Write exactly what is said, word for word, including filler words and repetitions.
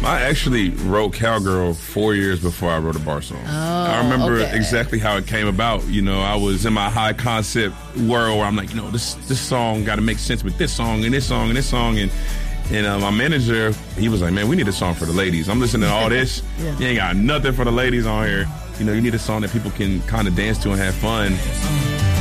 I actually wrote Cowgirl four years before I wrote a bar song. Oh, I remember okay. exactly how it came about. You know, I was in my high concept world where I'm like, you know, this this song got to make sense with this song and this song and this song. And and uh, my manager, he was like, man, we need a song for the ladies. I'm listening to all this. Yeah. You ain't got nothing for the ladies on here. You know, you need a song that people can kind of dance to and have fun.